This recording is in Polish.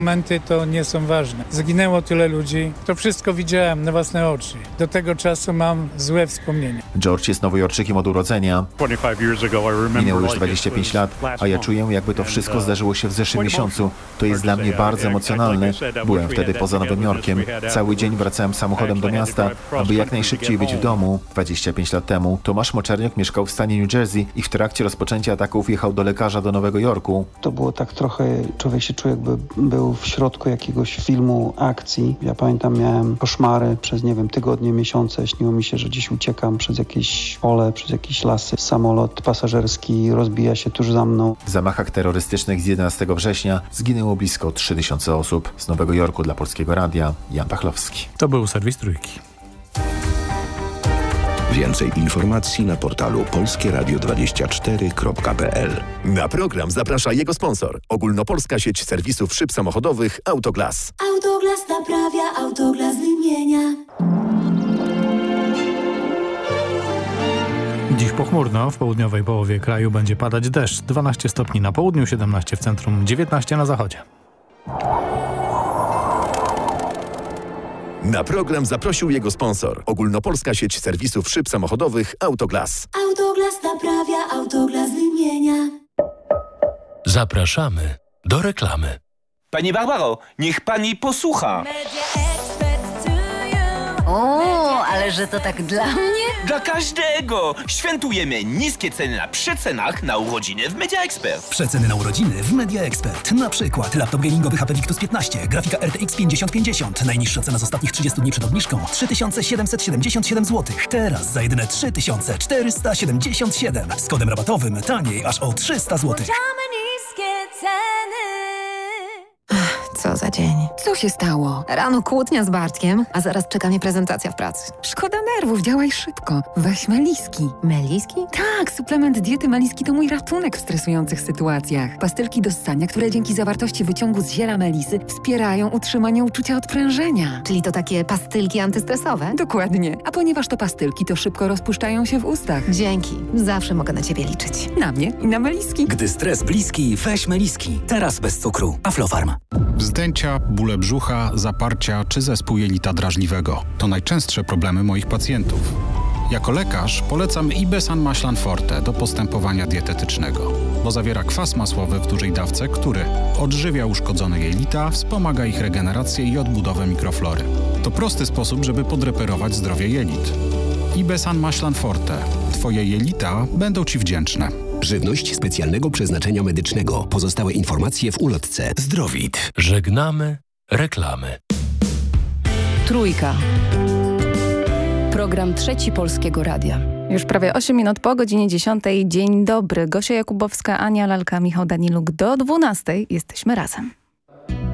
Momenty to nie są ważne. Zginęło tyle ludzi. To wszystko widziałem na własne oczy. Do tego czasu mam złe wspomnienia. George jest Nowojorczykiem od urodzenia. Minęło już 25 lat, a ja czuję, jakby to wszystko zdarzyło się w zeszłym miesiącu. To jest dla mnie bardzo emocjonalne. Byłem wtedy poza Nowym Jorkiem. Cały dzień wracałem samochodem do miasta, aby jak najszybciej być w domu. 25 lat temu Tomasz Moczerniuk mieszkał w stanie New Jersey i w trakcie rozpoczęcia ataków jechał do lekarza do Nowego Jorku. To było tak trochę, człowiek się czuje, jakby był w środku jakiegoś filmu akcji. Ja pamiętam, miałem koszmary przez, tygodnie, miesiące. Śniło mi się, że gdzieś uciekam przez jakieś pole, przez jakieś lasy. Samolot pasażerski rozbija się tuż za mną. W zamachach terrorystycznych z 11 września zginęło blisko 3000 osób. Z Nowego Jorku dla Polskiego Radia, Jan Pachlowski. To był serwis Trójki. Więcej informacji na portalu polskieradio24.pl. Na program zaprasza jego sponsor. Ogólnopolska sieć serwisów szyb samochodowych Autoglas. Autoglas naprawia, Autoglas wymienia. Dziś pochmurno, w południowej połowie kraju będzie padać deszcz. 12 stopni na południu, 17 w centrum, 19 na zachodzie. Na program zaprosił jego sponsor. Ogólnopolska sieć serwisów szyb samochodowych Autoglas. Autoglas naprawia, Autoglas wymienia. Zapraszamy do reklamy. Pani Barbaro, niech pani posłucha. O, ale że to tak dla mnie? Dla każdego! Świętujemy niskie ceny na przecenach na urodziny w Media Expert. Przeceny na urodziny w Media Expert. Na przykład laptop gamingowy HP Victus 15, grafika RTX 5050. Najniższa cena z ostatnich 30 dni przed obniżką 3777 zł. Teraz za jedyne 3477. Z kodem rabatowym taniej aż o 300 zł. niskie ceny. Co za dzień. Co się stało? Rano kłótnia z Bartkiem, a zaraz czeka mnie prezentacja w pracy. Szkoda nerwów, działaj szybko. Weź Meliski. Meliski? Tak, suplement diety Meliski to mój ratunek w stresujących sytuacjach. Pastylki do ssania, które dzięki zawartości wyciągu z ziela melisy wspierają utrzymanie uczucia odprężenia. Czyli to takie pastylki antystresowe? Dokładnie. A ponieważ to pastylki, to szybko rozpuszczają się w ustach. Dzięki. Zawsze mogę na ciebie liczyć. Na mnie i na Meliski. Gdy stres bliski, weź Meliski. Teraz bez cukru. Aflofarm. Wzdęcia, bóle brzucha, zaparcia czy zespół jelita drażliwego to najczęstsze problemy moich pacjentów. Jako lekarz polecam Ibesan Maślan Forte do postępowania dietetycznego, bo zawiera kwas masłowy w dużej dawce, który odżywia uszkodzone jelita, wspomaga ich regenerację i odbudowę mikroflory. To prosty sposób, żeby podreperować zdrowie jelit. Ibesan Maślan Forte. Twoje jelita będą Ci wdzięczne. Żywność specjalnego przeznaczenia medycznego. Pozostałe informacje w ulotce. Zdrowit. Żegnamy reklamy. Trójka. Program Trzeci Polskiego Radia. Już prawie 8 minut po godzinie 10. Dzień dobry. Gosia Jakubowska, Ania Lalka, Michał Daniluk. Do 12 jesteśmy razem.